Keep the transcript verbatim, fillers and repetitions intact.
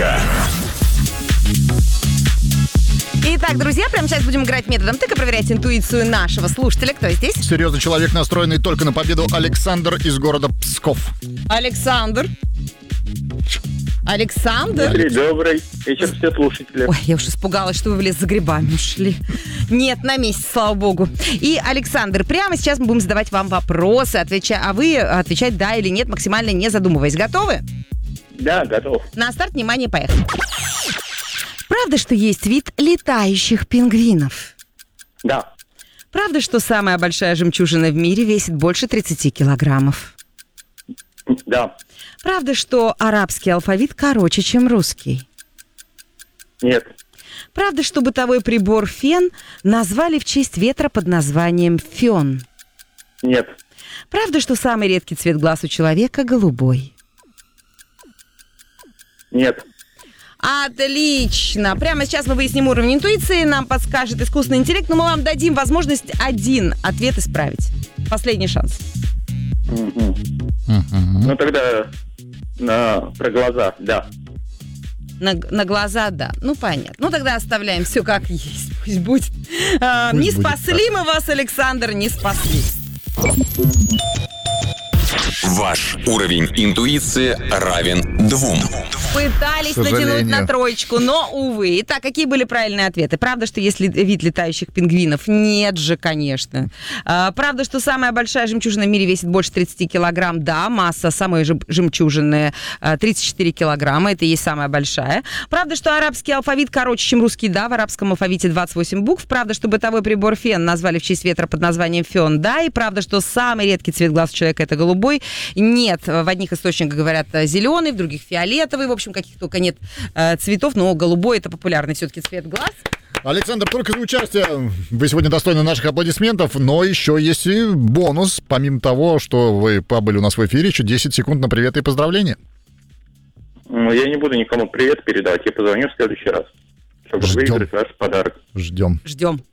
тыка. Итак, друзья, прямо сейчас будем играть методом тыка, проверять интуицию нашего слушателя. Кто здесь? Серьезный человек, настроенный только на победу. Александр из города Псков. Александр. Александр. Добрый вечер, все слушатели. Ой, я уж испугалась, что вы в лес за грибами ушли. Нет, на месте, слава богу. И, Александр, прямо сейчас мы будем задавать вам вопросы, отвеча... а вы отвечать да или нет, максимально не задумываясь. Готовы? Да, готов. На старт, внимание, поехали. Правда, что есть вид летающих пингвинов? Да. Правда, что самая большая жемчужина в мире весит больше тридцать килограммов? Да. Правда, что арабский алфавит короче, чем русский? Нет. Правда, что бытовой прибор фен назвали в честь ветра под названием фен? Нет. Правда, что самый редкий цвет глаз у человека голубой? Нет. Отлично. Прямо сейчас мы выясним уровень интуиции, нам подскажет искусственный интеллект, но мы вам дадим возможность один ответ исправить. Последний шанс. Угу. Угу. Ну тогда на... про глаза, да. На, на глаза, да. Ну, понятно. Ну, тогда оставляем все как есть. Пусть будет. А, Пусть не будет спасли так. мы вас, Александр, не спасли. Ваш уровень интуиции равен двум. Пытались К сожалению. натянуть на троечку, но, увы. Итак, какие были правильные ответы? Правда, что есть ли- вид летающих пингвинов? Нет же, конечно. А, правда, что самая большая жемчужина в мире весит больше тридцать килограмм? Да, масса самой жем- жемчужины а, тридцать четыре килограмма. Это и есть самая большая. Правда, что арабский алфавит короче, чем русский? Да, в арабском алфавите двадцать восемь букв. Правда, что бытовой прибор фен назвали в честь ветра под названием фен? Да. И правда, что самый редкий цвет глаз у человека это голубой? Нет. В одних источниках говорят зеленый, в других фиолетовый. В общем, каких только нет э, цветов, но голубой это популярный все-таки цвет глаз. Александр, только за участие вы сегодня достойны наших аплодисментов, но еще есть и бонус. Помимо того, что вы побыли у нас в эфире, еще десять секунд на привет и поздравления. Ну, я не буду никому привет передавать, я позвоню в следующий раз, чтобы Ждем. выиграть ваш подарок. Ждем. Ждем.